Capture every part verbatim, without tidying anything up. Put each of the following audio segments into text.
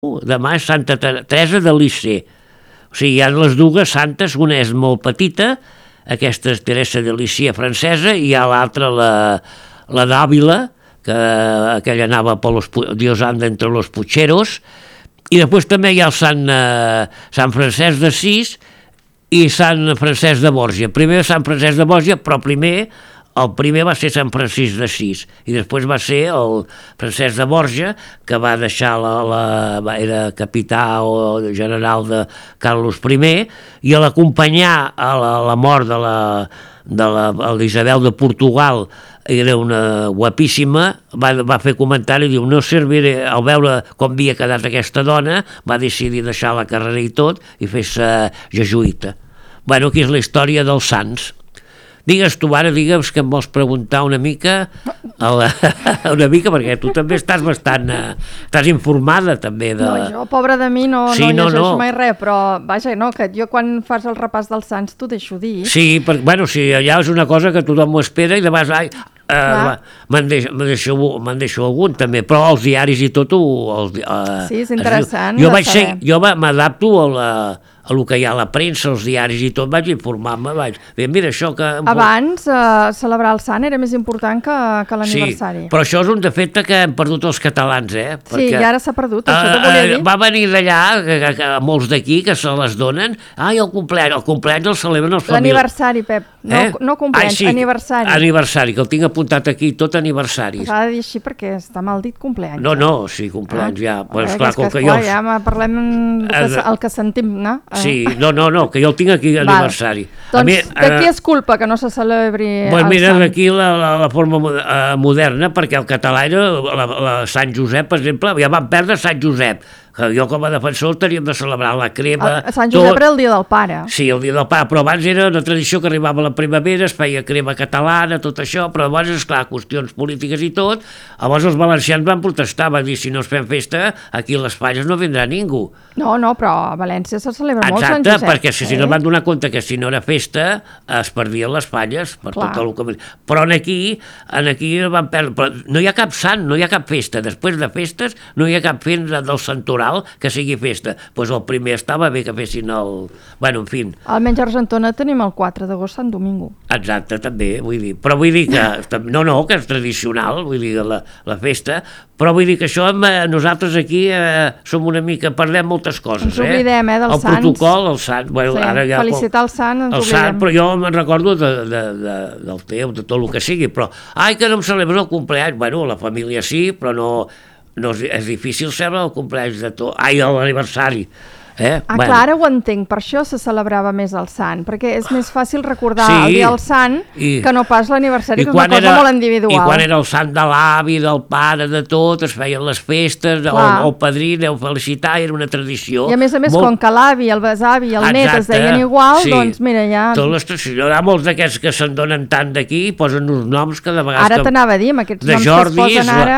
demà és Santa Teresa de Lisieux. O sigui, hi ha les dues santes, una és molt petita, aquesta és Teresa de Lisieux francesa, i hi ha l'altra, la, la d'Àvila, que aquella anava per los, Dios anda entre los pucheros, i després també hi ha el Sant, eh, Sant Francesc d'Assís i Sant Francesc de Borja. Primer Sant Francesc de Borja, però primer el primer va ser Sant Francisc d'Assís i després va ser el Francesc de Borja, que va deixar la, la, era capità o general de Carlos I, i a l'acompanyar a la, la mort de la de l'Isabel de Portugal, era una guapíssima, va, va fer comentari, diu, no serviré, al veure com havia quedat aquesta dona, va decidir deixar la carrera i tot i fer-se jesuïta. Bueno, aquí és la història dels sants. Digues tu ara, digues que em vols preguntar una mica, la, una mica, perquè tu també estàs bastant, eh, estàs informada també de... No, jo, pobra de mi, no, sí, no, no llegeixo no. mai res, però vaja, no, que jo quan fas el repàs dels sants t'ho deixo dir. Sí, per, bueno, sí, allà és una cosa que tothom ho espera i de vegades, ai, eh, me'n deixo, deixo, deixo algun també, però els diaris i tot ho... Els, eh, sí, és interessant jo de vaig saber. Ser, jo m'adapto a la... a el que hi ha a la premsa, els diaris i tot, vaig informar-me, vaig... Mira, això que... Abans, eh, celebrar el sant era més important que, que l'aniversari. Sí, però això és un defecte que hem perdut els catalans, eh? Perquè, sí, i ara s'ha perdut, això uh, t'ho volia dir. Uh, va venir d'allà, que, que, que molts d'aquí, que se les donen, ai, el compleany, el compleany el celebren els familiars. L'aniversari, Pep, no, eh? no compleany, sí, aniversari. Aniversari, que el tinc apuntat aquí, tot aniversaris. S'ha de dir així perquè està mal dit compleany. No, no, sí, compleany, ah, ja. Pues, eh, clar, que, com que, que esclar, jo... ja parlem el que, el que sentim, no? Sí, no, no, no, que jo el tinc aquí aniversari. Doncs mi, de qui és culpa que no se celebri pues el mira, sant? d'aquí la, la, la forma uh, moderna, perquè el català era la, la Sant Josep, per exemple, ja van perdre Sant Josep, que jo com a defensor teníem de celebrar la crema... El, Sant Josep tot... era el dia del pare. Sí, el dia del pare, però abans era una tradició que arribava a la primavera, es feia crema catalana, tot això, però llavors, esclar, qüestions polítiques i tot, llavors els valencians van protestar, van dir, si no es fem festa, aquí a les Falles no vindrà ningú. No, no, però a València se celebra Exacte, molt Sant Josep. Exacte, perquè si, si no van donar compte que si no era festa, es perdien les Falles, per Clar. tot el que... Però en aquí, en aquí van perdre... Però no hi ha cap sant, no hi ha cap festa. Després de festes no hi ha cap festa del santoral que sigui festa. Doncs pues el primer estava bé que fessin el... Bueno, en fi. Almenys a Argentona tenim el quatre d'agost, Sant Domingo. Exacte, també, vull dir. Però vull dir que... No, no, que és tradicional, vull dir, la, la festa, però vull dir que això, nosaltres aquí eh, som una mica... Perdem moltes coses, ens oblidem, eh, dels el sants. El protocol, el sant... Bueno, sí, ara ja, felicitar el sant, ens el oblidem. Sant, però jo me'n recordo de, de, de, del teu, de tot el que sigui, però... Ai, que no em celebres el compleany. Bueno, la família sí, però no... no és, és difícil celebrar el compleany de tot. Ai, l'aniversari. Eh? Ah, bueno. clar, ara ho entenc, per això se celebrava més el sant, perquè és més fàcil recordar sí, el dia del sant i, que no pas l'aniversari, que és una cosa era, molt individual. I quan era el sant de l'avi, del pare, de tot, es feien les festes, el, el padrí, deu felicitar, era una tradició. I a més a més, molt... com que l'avi, el besavi i el Exacte, net es deien igual, sí. doncs mira, ja... Tot les tradicions, hi ha molts d'aquests que se'n donen tant d'aquí, posen uns noms que de vegades... Ara t'anava a dir, amb aquests de noms Jordis, que es posen ara...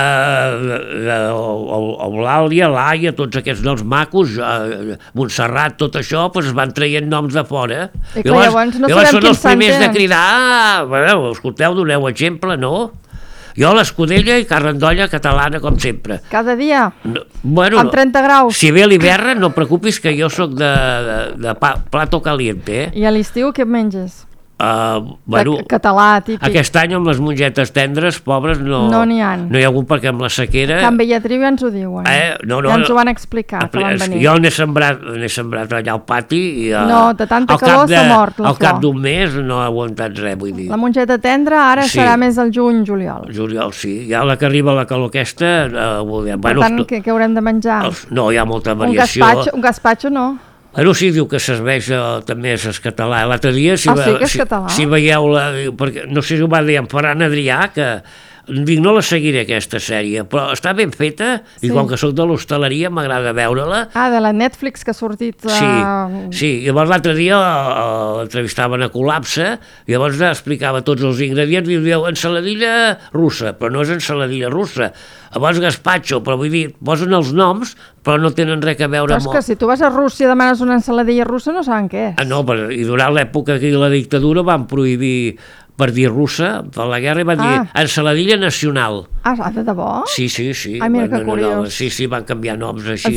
La, uh, Eulàlia, Laia, tots aquests noms macos, uh, Montserrat, tot això, doncs es van traient noms de fora. I clar, llavors no sabem quins són els primers de cridar, ah, bueno, escolteu, doneu exemple, no? Jo l'Escudella i Carrandolla catalana, com sempre. Cada dia? No, bueno, amb trenta graus? Si ve l'hivern, no preocupis que jo sóc de, de, de pa, plato caliente, eh? I a l'estiu què menges? Uh, bueno, català, típic. Aquest any amb les mongetes tendres, pobres, no no n'hi ha. No hi ha hagut perquè amb la sequera... Can Bellatriu ja ens ho diuen. Eh? No, no, ja ens no. ho van explicar, que van venir. Jo n'he sembrat, n'he sembrat allà al pati i... Uh, no, de tanta calor s'ha mort la flor. Al cap d'un mes no ha aguantat res, vull dir. La mongeta tendra ara sí. serà més el juny-juliol. Juliol, sí. Ja la que arriba la calor aquesta... Uh, per bueno, tant, què, què haurem de menjar? Els, no, hi ha molta variació. Un gaspatxo, un gaspatxo no. Bueno, sí, diu que s'esveix eh, també és català. L'altre dia, si, ah, sí, que és si, català? si veieu, la, perquè, no sé si ho va dir en Ferran Adrià, que dic, no la seguiré aquesta sèrie, però està ben feta, sí. I com que soc de l'hostaleria m'agrada veure-la. Ah, de la Netflix que ha sortit... Uh... Sí, sí, llavors l'altre dia l'entrevistaven a Col·lapse, i llavors explicava tots els ingredients, i diu, ensaladilla russa, però no és ensaladilla russa. Llavors gaspatxo, però vull dir, posen els noms, però no tenen res a veure amb... Però és que si tu vas a Rússia i demanes una ensaladilla russa no saben què és. Ah, no, però, i durant l'època que la dictadura van prohibir per dir russa, per la guerra, i van dir Ah. ensaladilla nacional. Ah, de debò? Sí, sí, sí. Ai, mira Van- que curiós. Sí, sí, van canviar noms així.